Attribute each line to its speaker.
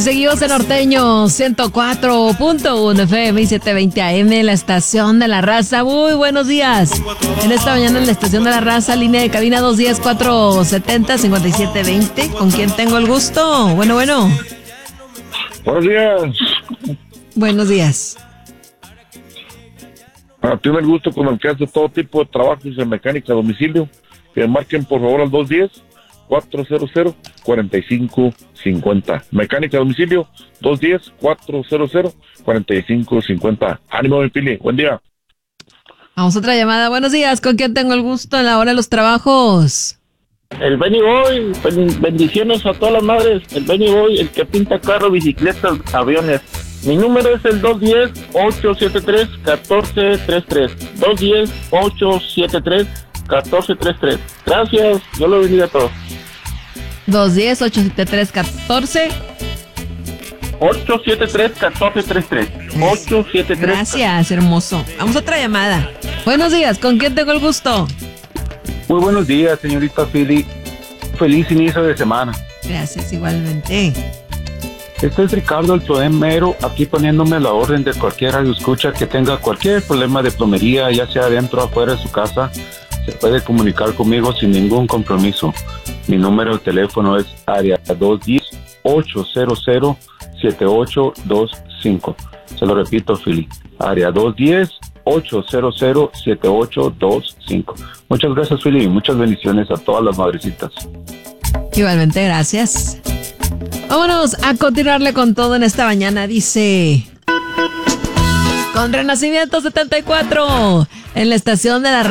Speaker 1: seguimos en Norteño 104.1 FM y 720 AM, la estación de la raza. Muy buenos días. En esta mañana en la estación de la raza, línea de cabina 210-470-5720. ¿Con quién tengo el gusto? Bueno.
Speaker 2: Buenos días.
Speaker 1: Buenos días.
Speaker 2: Tiene el gusto con el que hace todo tipo de trabajos en mecánica a domicilio. Que marquen por favor al 210-400-4550. Mecánica a domicilio, 210-400-4550. Ánimo, mi Pili. Buen día.
Speaker 1: Vamos a otra llamada. Buenos días. ¿Con quién tengo el gusto en la hora de los trabajos?
Speaker 3: El Benny Boy, bendiciones a todas las madres. El Benny Boy, el que pinta carros, bicicletas, aviones. Mi número es el 210-873-1433. 210-873-1433. Gracias, Dios lo bendiga a todos.
Speaker 1: 210-873-14.
Speaker 3: 873-1433. 873.
Speaker 1: Gracias, hermoso. Vamos a otra llamada. Buenos días. ¿Con quién tengo el gusto?
Speaker 4: Muy buenos días, señorita Pili. Feliz inicio de semana.
Speaker 1: Gracias, igualmente.
Speaker 4: Este es Ricardo el Mero, aquí poniéndome a la orden de cualquier radioescucha que tenga cualquier problema de plomería, ya sea dentro o afuera de su casa. Se puede comunicar conmigo sin ningún compromiso. Mi número de teléfono es área 210-800-7825. Se lo repito, Philly. Área 210-800-7825. Muchas gracias, Philly, y muchas bendiciones a todas las madrecitas.
Speaker 1: Igualmente, gracias. Vámonos a continuarle con todo en esta mañana. Dice... Con Renacimiento 74 en la estación de la